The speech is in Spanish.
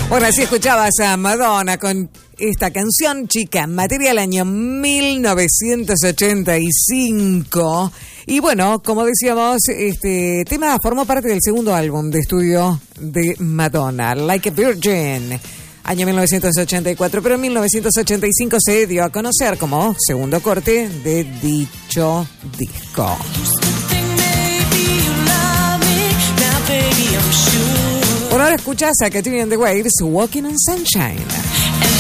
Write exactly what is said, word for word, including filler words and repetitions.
Bueno, así escuchabas a Madonna con esta canción, Chica, material año mil novecientos ochenta y cinco. Y bueno, como decíamos, este tema formó parte del segundo álbum de estudio de Madonna, Like a Virgin, año mil novecientos ochenta y cuatro, pero en mil novecientos ochenta y cinco se dio a conocer como segundo corte de dicho disco. Por ahora escuchas a Katrina and the Waves, Walking on Sunshine.